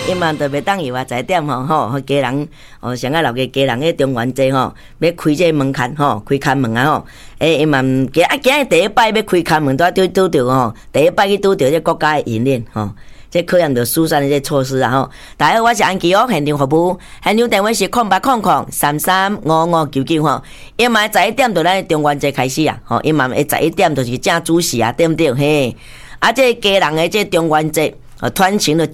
伊嘛就袂当伊话在点吼，家人上个老家家人迄中元节要开这门槛开看门啊伊嘛今日第一摆要开看门，拄拄着第一摆去拄着这国家的演练这考验着疏散的这措施啊大家好，我是安琪哦，现场服务，现场电话是0800335599伊嘛11点就咱中元节开始啊伊嘛11点就是正主席啊，对不对嘿？这家人的这中元节传承了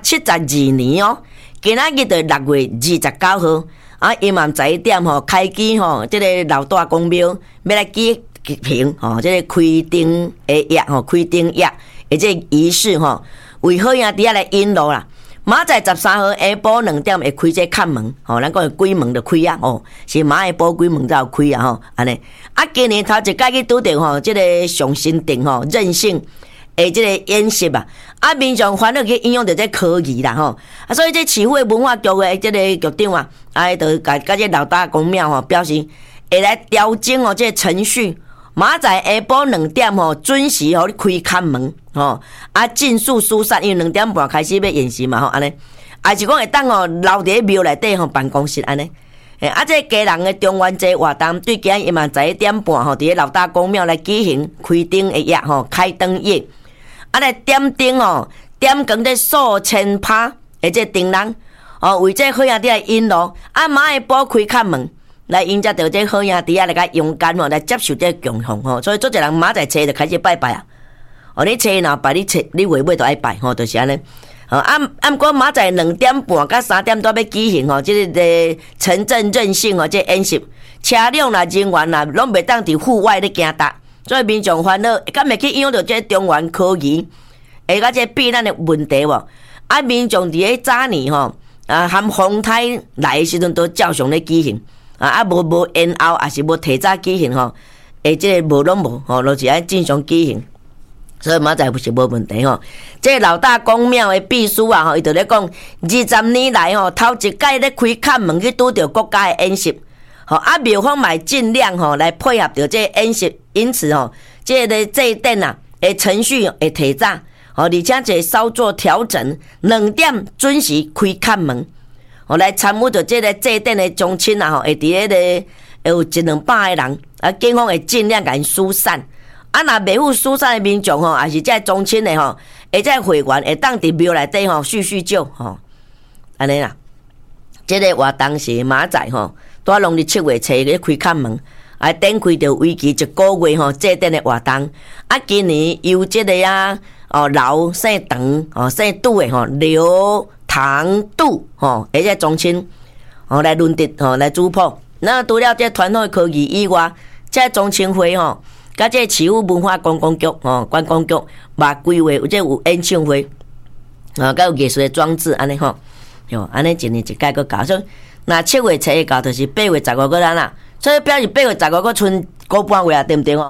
172年今仔日就6月29號伊嘛11點開基這個老大公廟要來舉行這個開燈的夜開燈夜的這個儀式為好兄弟來引路啦。明仔13號下晡2點會開這看門咱講鬼門就開啊是明下晡鬼門才有開啊安尼今年頭一屆去拄着這個上新定任性這個演習民眾煩惱去應用到這科技啦所以這市府的文化局的這個局長就甲這老大公廟表示會來調整這個程序，明仔下晡2點準時你開看門盡速疏散，因為2點半開始要演習嘛安尼是講會當留佇廟內底辦公室安尼這家人的中元節活動對今日伊嘛11點半佇老大公廟來舉行開燈的夜開燈夜來點燈點光這數千拍的這燈籠為這好兄弟來引路明下晡開看門來迎接到這好兄弟來個勇敢來接受這供奉所以做一人明仔初就開始拜拜你初若拜你月尾就愛拜就是安尼不過明仔2點半到3點都要舉行這個城鎮韌性這演習車輛啦人員啦攏袂當佇戶外咧行踏，所以民眾煩惱敢會去應用到這中原科技會甲這避難的問題無民眾佇咧早年含風台來的時陣都照常咧舉行無延後也是無提早舉行這個無攏無就是愛正常舉行，所以明仔不是無問題這老大公廟的秘書伊就咧講20年來頭一屆咧開看門去拄着國家的演習廟方嘛盡量來配合着這演習，因此這個這一點的程序會提早而且這稍作調整，2點準時開看門來參與着這個這一點的鄉親會佇迄個有100-200個人警方會盡量甲因疏散若袂有疏散的民眾也是這鄉親的會這會員會當佇廟內底敘舊安尼啦。這個活動是明仔在農曆7月初咧開看門展開着為期1個月這點的活動今年由這個劉姓長姓杜的劉唐杜這些鄉親來輪值來主譜那除了這傳統的科技以外，這鄉親會甲這市府文化觀光局觀光局嘛規劃有這有演唱會甲有藝術的裝置安尼安尼一年一屆閣搞，所以那7月初會搞就是8月15個咱啦，所以表示8月15個剩個半月對不對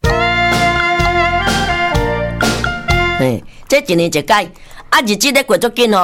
這一年一屆日子咧過足緊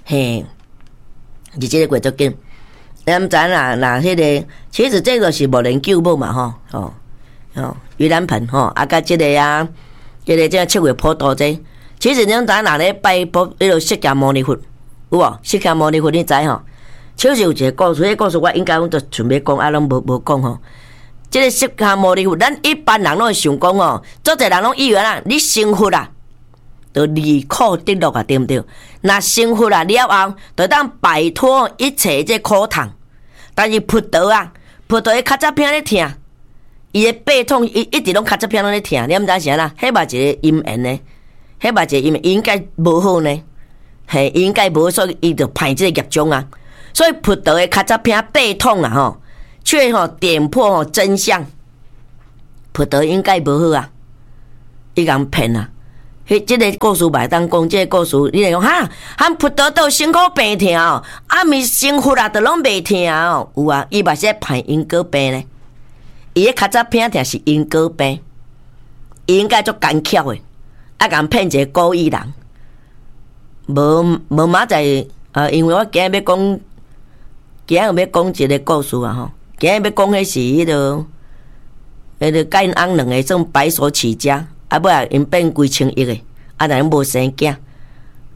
日子咧過足緊咱知啦迄個其實這個是無人救母嘛盂蘭盆甲這個這個7月普渡節，其實咱知啦咧拜佛迄個釋迦牟尼佛有無？釋迦牟尼佛你知就是有一個故事，迄個故事我應該都準備講攏無講這個釋迦牟尼佛，咱一般人攏會想講做儕人攏以為你成佛啦就離苦得樂對不對？那成佛了後就當擺脫一切這苦痛，但是佛陀伊腳趾片咧疼，伊的背痛一直攏腳趾片攏咧疼，你毋知啥啦？迄嘛一個因緣呢，迄嘛一個因緣應該無好呢，應該無，所以伊就派這個業種所以佛陀的腳趾片背痛卻點破真相，佛陀應該無好伊共騙這個故事袂當講，這個故事你來講含佛陀都辛苦病痛咪生活都攏袂痛有伊嘛是歹因果病呢，伊的腳趾片痛是因果病，伊應該足奸巧的共騙一個故意人，無明仔因為我今日要講一個故事今日要講的是迄個介因翁兩個算白手起家尾因變幾千億的但因無生囝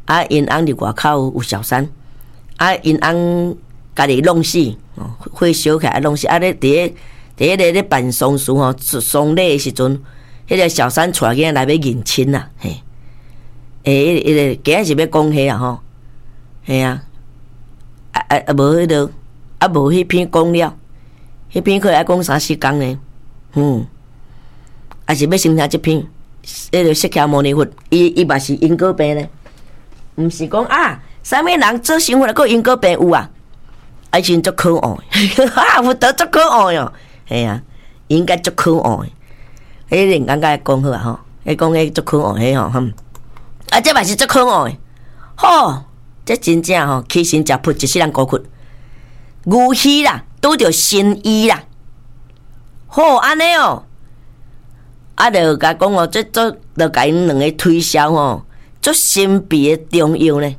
啊，因翁伫外口有小三，啊，因翁家己弄死，火烧起来弄死，啊咧伫咧办丧事吼，丧礼的时阵，迄个小三带囝来要认亲啦，嘿，迄个今仔是要讲迄啊吼，嘿啊，无迄个，无迄篇讲了，迄篇可爱讲3-4工呢，还是要先听这篇，迄个释迦牟尼佛，伊嘛是因果病呢，毋是讲啊，啥物人做成佛来个因果病有啊？啊，真足可爱，佛陀足可爱哦。嘿啊，应该足可爱。迄人刚刚讲好啊吼，迄讲迄足可爱迄吼，啊，这嘛是足可爱。吼，这真正吼，起身食噗，一世人孤屈。牛喜啦，拄着新衣啦。好，安尼哦，啊，就甲讲哦，这就甲因两个推销吼，足神秘的中药呢。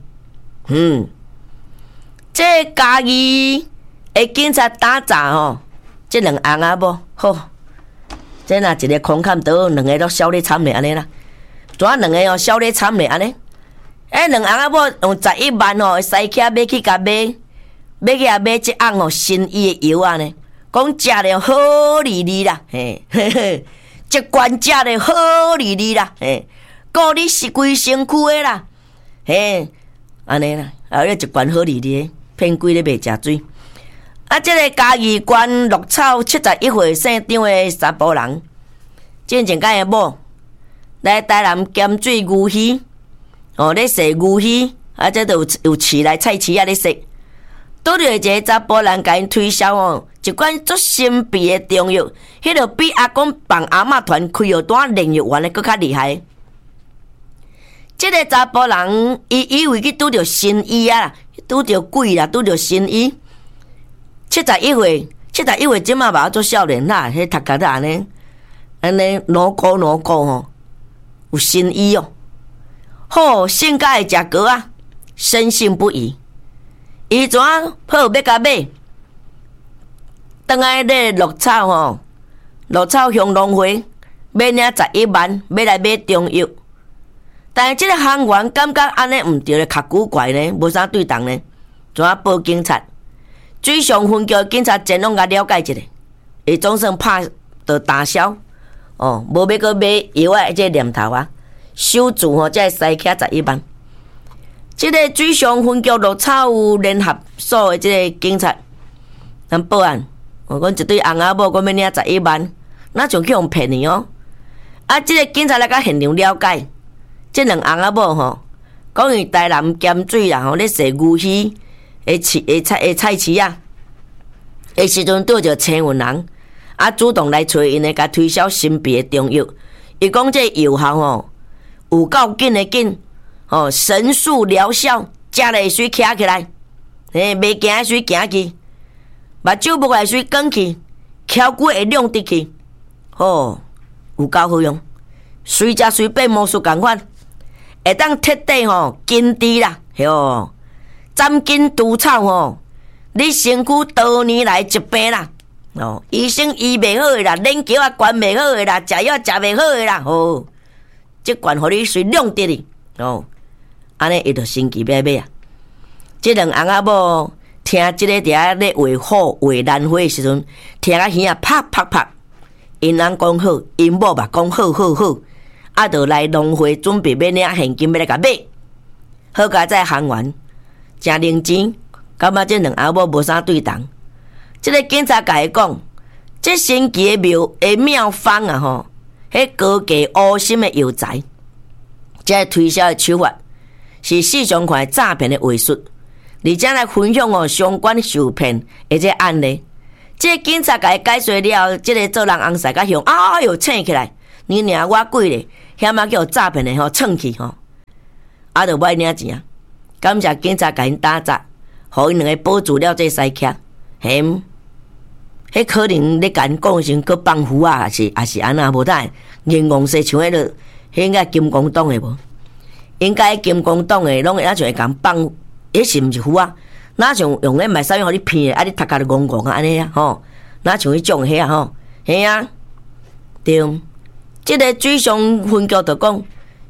这家己的警察打杂吼。这两翁仔某好，这若一个空坎倒，两个都烧咧惨咧安尼啦。怎两个哦烧咧惨咧安尼？两翁仔某用11万哦，使起买去甲买这翁哦新衣的药啊呢。讲食了好利利啦，嘿，一罐食了好利利啦，嘿，顾你是规身躯的啦，嘿，安尼啦，啊，一罐好利利的，骗鬼咧卖食水。啊！这个嘉义县鹿草71岁姓张的查甫人，之前甲伊某来台南咸水牛鱼，咧洗牛鱼，啊，这都有饲来菜市啊咧洗。拄着一个查甫人甲因推销一款足神秘的中药，迄个比阿公帮阿嬷团开药单炼药丸的搁较厉害。这个查甫人伊以为去拄着神医啊，拄着鬼啦，拄着神医。71岁，即马嘛做少年啦，迄读甲得安尼脑壳吼，有新意哦。好，性格会食糕啊，深信不疑。伊怎好要甲买？当来咧鹿草吼，鹿草乡农会买领11万，要来买中药。但是即个行员感觉安尼毋对咧，较古怪呢，无啥对当呢，怎报警察？水上分局警察前拢甲了解一下，伊总算拍到打消，无要搁买药啊，这念头啊，收住吼，才会使起11万。这个水上分局鹿草联合所的这个警察，人报案，讲一对翁仔某，讲要领11万，哪像去用骗你哦？啊，这个警察来甲现场了解，这两翁仔某吼，讲伊台南咸水啦吼，咧洗牛鱼。菜市啊，的时阵拄着青云人，啊主动来找因的，甲推销神秘的中药。伊讲这药效吼有够紧的紧，神速疗效，食了水徛起来，袂惊水行去，目睭目来水光去，翘骨会亮直去，有够好用，随食随变魔术共款，会当彻底根治啦，哟。斩筋除草吼，你身躯多年来疾病啦，医生医袂好的啦，连桥啊关袂好的啦，食药食袂好的啦，即罐互你随亮直哩，安尼伊就神奇百百啊！即两翁仔某听即个伫遐咧画虎画兰花的时阵，听啊耳啊啪啪啪，因翁讲好，因某嘛讲好，啊，就来农会准备要领现金要来甲买，好佳在行员。真认真，感觉这两翁某无啥对当。这个警察甲伊讲，这神奇的妙方啊吼，迄高价乌心的药材，这推销的手法是市场款诈骗的话术，而且来分享相关受骗的这案例。这个警察甲伊解说了，这个做人红婿甲向醒起来，你领我贵咧，险啊叫诈骗的蹭去啊，就歹领钱啊。感谢警察甲因打杂，互因两个保住了这西徛。迄可能咧甲因讲时佫放虎啊，也是安那无呾银行说像迄个，应该金光党的无？应该金光党的拢会像会甲放，迄是毋是虎啊？哪像用咧卖啥物互你骗的？啊，你头壳就戆戆啊安尼啊吼？哪像迄种遐啊吼？嘿啊，对。即个水上分局就讲。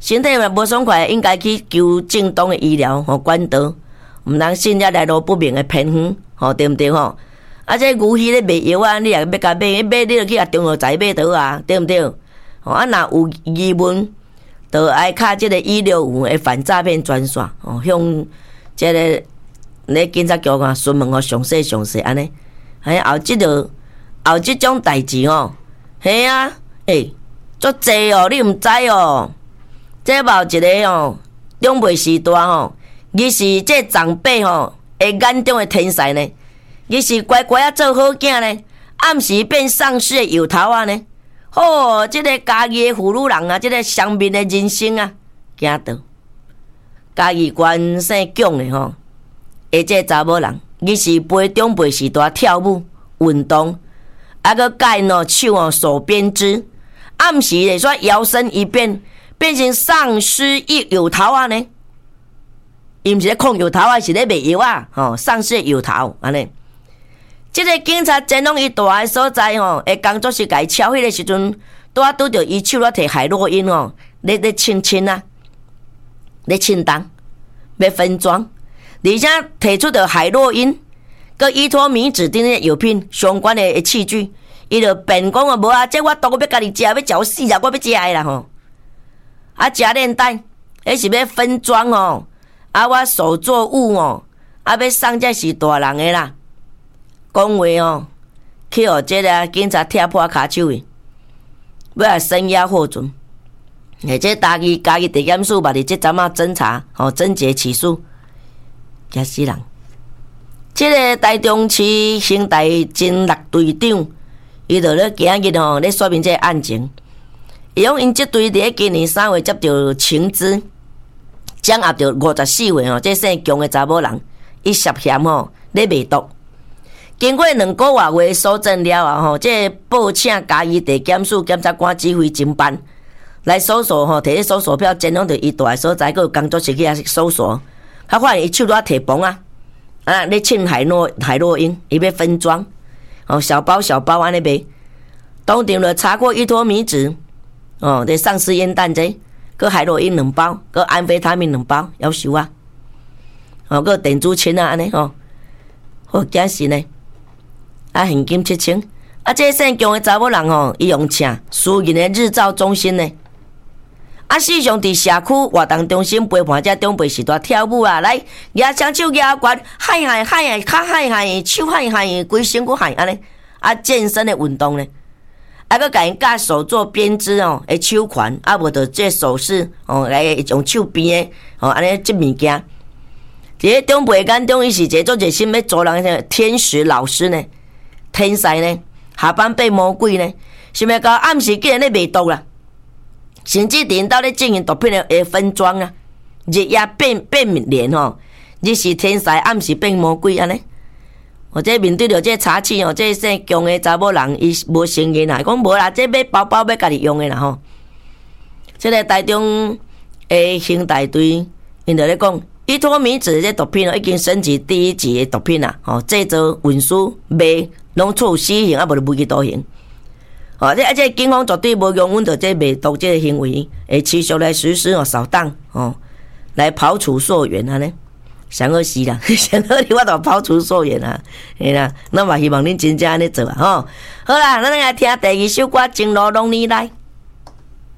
身体嘛无爽快，应该去求正当的医疗管道，毋通信了来路不明的偏方，对毋对吼？啊，这牛鱼咧卖药啊，你也要甲买，你就去中药材买倒啊，对毋对？啊，若有疑问，就爱卡即个165的反诈骗专线，向即个咧警察局啊询问详细安尼。后即种代志嘿啊，足济你毋知哦。这某一个长辈时代伊是这长辈会眼中的天才呢。伊是乖乖啊做好囝呢，暗时变丧尸的油头啊呢。这个家己的妇女人啊，这个上面的人生啊，惊到。家己原生强的这查某人，伊是陪长辈时代跳舞运动，啊个改手手编织，暗时会煞摇身一变，变成丧尸油头啊呢。伊毋是咧控油头啊，是咧卖药啊，丧尸的油头安尼。即个警察前往伊住的所在会工作是甲伊敲迄个时阵，拄着伊手咧摕海洛因咧清啊，咧清重，要分装，而且摕出着海洛因，佮依托米指定的药品相关的器具，伊就辩讲无啊，这我都要家己食，要食死啦，我要食的啦啊，食链带，迄是要分装啊，我手作物啊，要送这是大人的啦。讲话去互这个警察踢破骹手的，要来声押获准。这家己地检署把你这阵侦查侦结起诉，惊死人！这个台中市刑大侦6队长，伊就咧今日咧说明这个案情。伊讲因这队伫今年3月接到情资，掌握到54岁这姓强的查某人，伊涉嫌咧卖毒。经过2个月搜证了后，这报请嘉义地检署检察官指挥侦办来搜索摕咧搜索票前往到伊住的所在，佮工作室去搜索，他发现伊手拄摕磅啊，咧称海洛因，伊要分装小包安尼卖。当场就查过依托米纸这丧尸烟弹这，佮海洛因2包，佮安非他命2包，夭寿啊！佮电子签啊安尼惊死呢！啊，现金7,000，啊，这姓强的查某人伊用请私人的日照中心呢。啊，时常伫社区活动中心陪伴这长辈时代跳舞啊，来举双手举悬，嗨，脚嗨，手嗨，规身躯嗨安尼。啊，健身的运动呢，啊，佮甲因教手做编织的手环，啊，无就这首饰来用手编的安尼这物件。伫咧长辈眼中，伊是一个做热心要助人的天使老师呢。天才呢，下班变魔鬼呢，想要到暗时竟然咧卖毒啦，甚至连到咧经营毒品的分装啊，日夜变脸日是天才，暗时变魔鬼安尼。或者面对着这查气这姓强的查某人，伊无承认啊，讲无啦，这买包包要家己用的啦这个台中的刑大队，因就咧讲。依托米纸这毒品已经升级第1级的毒品啦，制造、运输、卖，拢处死刑，啊无就无期徒刑。这警方绝对无容忍着这卖毒这个行为，会持续来实施扫荡来刨除溯源安尼。上好死啦，上好你我就刨除溯源啊，嘿啦，咱嘛希望恁真正安尼做好啦，咱来听第2首歌《情路拢你来》。